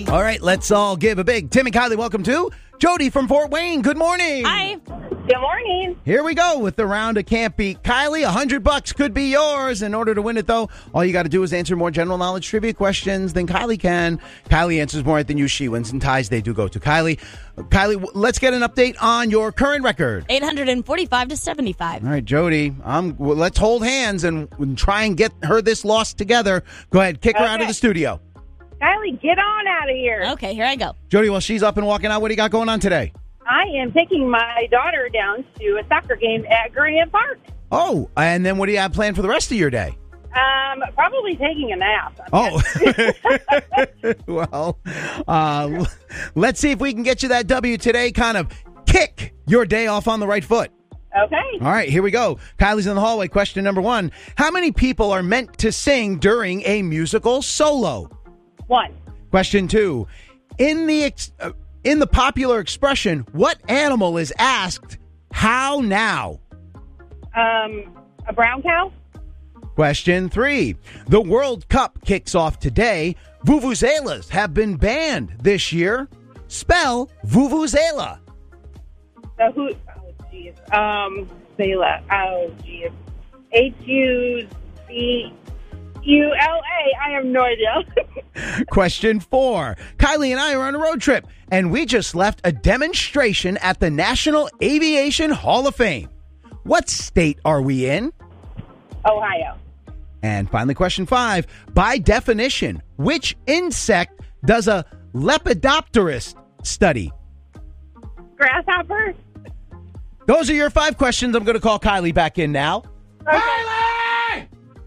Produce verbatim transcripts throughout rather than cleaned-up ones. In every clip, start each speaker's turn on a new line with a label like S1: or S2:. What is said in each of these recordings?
S1: All right, let's all give a big Tim and Kylie welcome to Jody from Fort Wayne. Good morning.
S2: Hi.
S3: Good morning.
S1: Here we go with the round of Can't Beat Kylie. A hundred bucks could be yours. In order to win it, though, all you got to do is answer more general knowledge trivia questions than Kylie can. Kylie answers more than you. She wins. And ties, they do go to Kylie. Kylie, let's get an update on your current record.
S2: eight hundred forty-five to seventy-five.
S1: All right, Jody, um, well, let's hold hands and try and get her this loss together. Go ahead, kick her out of
S3: Okay.
S1: the studio.
S3: Kylie, get on out of here.
S2: Okay, here I go.
S1: Jody, while she's up and walking out, what do you got going on today?
S3: I am taking my daughter down to a soccer game at Grant Park.
S1: Oh, and then what do you have planned for the rest of your day?
S3: Um, probably taking a nap.
S1: Oh, well, uh, let's see if we can get you that W today. Kind of kick your day off on the right foot.
S3: Okay.
S1: All right, here we go. Kylie's in the hallway. Question number one. How many people are meant to sing during a musical solo?
S3: One.
S1: Question two. In the ex- uh, in the popular expression, what animal is asked, how now?
S3: Um, a brown cow.
S1: Question three. The World Cup kicks off today. Vuvuzelas have been banned this year. Spell Vuvuzela.
S3: The who? Oh, geez. Um, Zela. Oh, geez. H U Z U L A. I have no idea.
S1: Question four. Kylie and I are on a road trip, and we just left a demonstration at the National Aviation Hall of Fame. What state are we in?
S3: Ohio.
S1: And finally, question five. By definition, which insect does a lepidopterist study?
S3: Grasshopper.
S1: Those are your five questions. I'm going to call Kylie back in now.
S3: Okay.
S1: Kylie!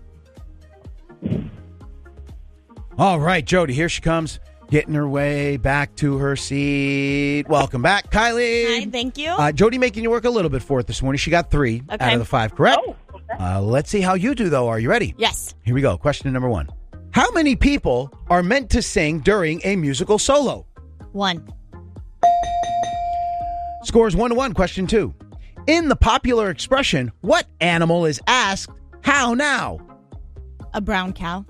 S1: All right, Jody, here she comes, getting her way back to her seat. Welcome back, Kylie.
S2: Hi, thank you.
S1: Uh, Jody making you work a little bit for it this morning. She got three
S2: Okay.
S1: out of the five, correct?
S3: Oh, okay.
S1: Uh, let's see how you do, though. Are you ready?
S2: Yes.
S1: Here we go. Question number one. How many people are meant to sing during a musical solo?
S2: One.
S1: Scores one to one. Question two. In the popular expression, what animal is asked, how now?
S2: A brown cow.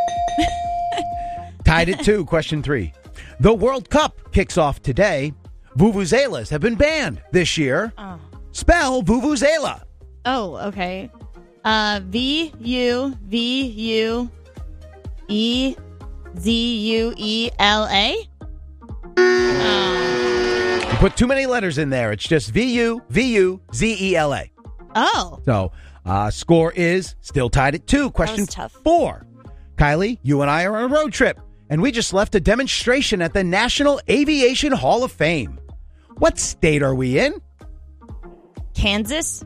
S1: Tied at two. Question three. The World Cup kicks off today. Vuvuzelas have been banned this year.
S2: Oh.
S1: Spell Vuvuzela.
S2: Oh, okay. Uh, V U V U E Z U E L A. Oh.
S1: You put too many letters in there. It's just V U V U Z E L A.
S2: Oh.
S1: So, uh, score is still tied at two. Question
S2: was tough.
S1: four. Kylie, you and I are on a road trip, and we just left a demonstration at the National Aviation Hall of Fame. What state are we in?
S2: Kansas.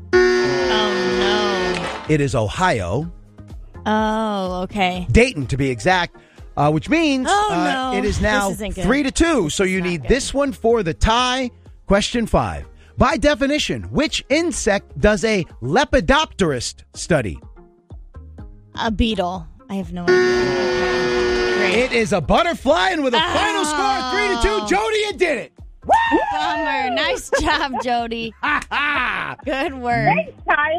S2: Oh no.
S1: It is Ohio.
S2: Oh, okay.
S1: Dayton, to be exact, uh, which means
S2: Oh,
S1: uh,
S2: no.
S1: it is now
S2: This isn't good.
S1: three to two. So you
S2: not
S1: need
S2: good.
S1: this one for the tie. Question five. By definition, which insect does a lepidopterist study?
S2: A beetle. I have no idea. Great.
S1: It is a butterfly, and with a
S2: Oh.
S1: final score of three to two, Jody, you did it.
S2: Bummer. Nice job, Jody. Good work.
S3: Thanks,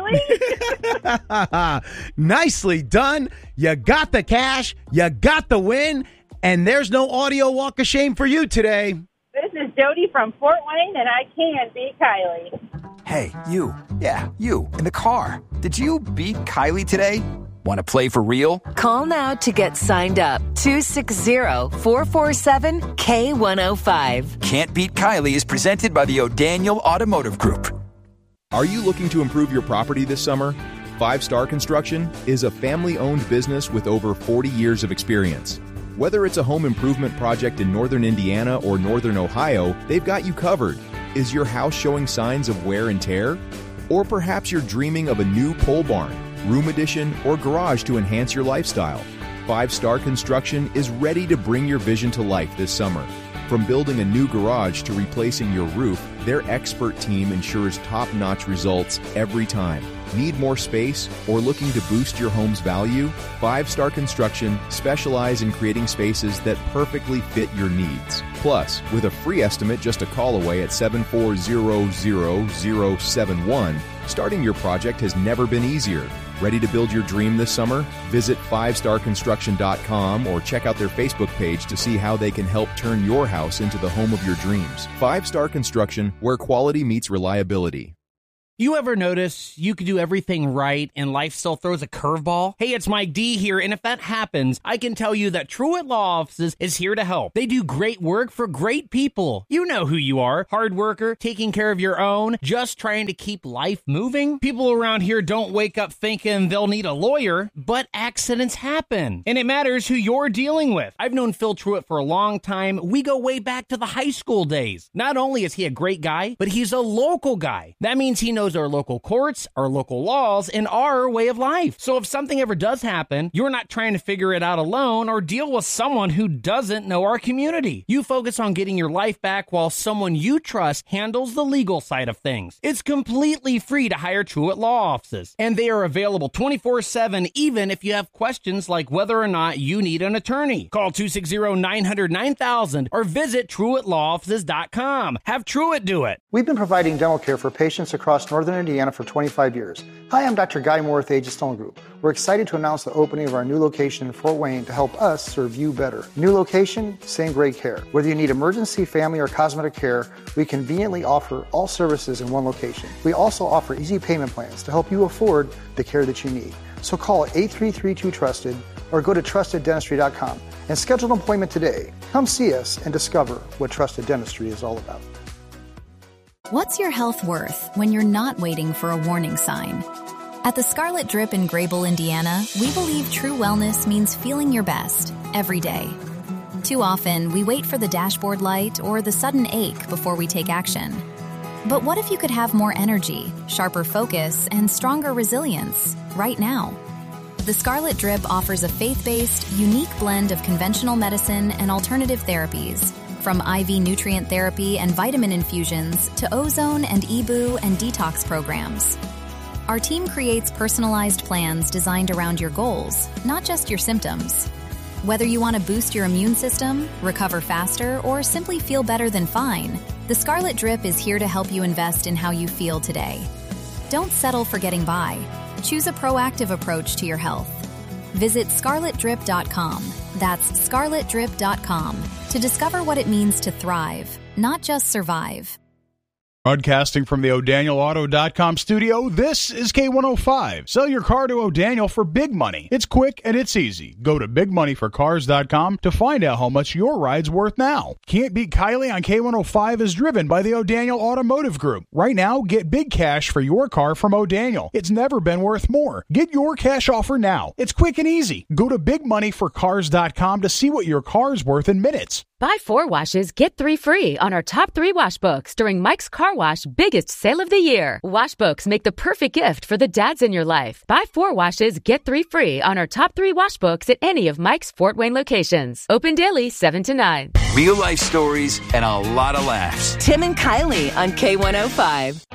S3: Kylie.
S1: Nicely done. You got the cash. You got the win. And there's no audio walk of shame for you today.
S3: This is Jody from Fort Wayne, and I can beat Kylie.
S4: Hey, you. Yeah, you. In the car. Did you beat Kylie today? Want to play for real?
S5: Call now to get signed up. two six zero, four four seven, K one oh five.
S4: Can't Beat Kylie is presented by the O'Daniel Automotive Group.
S6: Are you looking to improve your property this summer? Five Star Construction is a family-owned business with over forty years of experience. Whether it's a home improvement project in northern Indiana or northern Ohio, they've got you covered. Is your house showing signs of wear and tear? Or perhaps you're dreaming of a new pole barn, room addition, or garage to enhance your lifestyle. Five Star Construction is ready to bring your vision to life this summer. From building a new garage to replacing your roof, their expert team ensures top-notch results every time. Need more space or looking to boost your home's value? Five Star Construction specialize in creating spaces that perfectly fit your needs. Plus, with a free estimate just a call away at seven four zero zero zero seven one, starting your project has never been easier. Ready to build your dream this summer? Visit five star construction dot com or check out their Facebook page to see how they can help turn your house into the home of your dreams. Five Star Construction, where quality meets reliability.
S7: You ever notice you could do everything right and life still throws a curveball? Hey, it's Mike D here, and if that happens, I can tell you that Truett Law Offices is here to help. They do great work for great people. You know who you are. Hard worker, taking care of your own, just trying to keep life moving. People around here don't wake up thinking they'll need a lawyer, but accidents happen. And it matters who you're dealing with. I've known Phil Truett for a long time. We go way back to the high school days. Not only is he a great guy, but he's a local guy. That means he knows our local courts, our local laws, and our way of life. So if something ever does happen, you're not trying to figure it out alone or deal with someone who doesn't know our community. You focus on getting your life back while someone you trust handles the legal side of things. It's completely free to hire Truett Law Offices, and they are available twenty-four seven even if you have questions like whether or not you need an attorney. Call two six zero, nine hundred, nine thousand or visit Truett Law Offices dot com. Have Truett do it.
S8: We've been providing dental care for patients across Northern Indiana for twenty-five years. Hi, I'm Doctor Guy Moore with Aegis Dental Group. We're excited to announce the opening of our new location in Fort Wayne to help us serve you better. New location, same great care. Whether you need emergency, family, or cosmetic care, we conveniently offer all services in one location. We also offer easy payment plans to help you afford the care that you need. So call eight three three two trusted or go to trusted dentistry dot com and schedule an appointment today. Come see us and discover what Trusted Dentistry is all about.
S9: What's your health worth when you're not waiting for a warning sign? At the Scarlet Drip in Grable, Indiana, we believe true wellness means feeling your best every day. Too often, we wait for the dashboard light or the sudden ache before we take action. But what if you could have more energy, sharper focus, and stronger resilience right now? The Scarlet Drip offers a faith-based, unique blend of conventional medicine and alternative therapies. From I V nutrient therapy and vitamin infusions to ozone and E B U and detox programs. Our team creates personalized plans designed around your goals, not just your symptoms. Whether you want to boost your immune system, recover faster, or simply feel better than fine, the Scarlet Drip is here to help you invest in how you feel today. Don't settle for getting by. Choose a proactive approach to your health. Visit scarlet drip dot com. That's scarlet drip dot com to discover what it means to thrive, not just survive.
S10: Broadcasting from the O'Daniel Auto dot com studio, this is K one oh five. Sell your car to O'Daniel for big money. It's quick and it's easy. Go to big money for cars dot com to find out how much your ride's worth now. Can't Beat Kylie on K one oh five is driven by the O'Daniel Automotive Group. Right now, get big cash for your car from O'Daniel. It's never been worth more. Get your cash offer now. It's quick and easy. Go to big money for cars dot com to see what your car's worth in minutes.
S11: Buy four washes, get three free on our top three wash books during Mike's Car Wash biggest sale of the year. Wash books make the perfect gift for the dads in your life. Buy four washes, get three free on our top three wash books at any of Mike's Fort Wayne locations. Open daily, seven to nine.
S12: Real life stories and a lot of laughs.
S5: Tim and Kylie on K one oh five.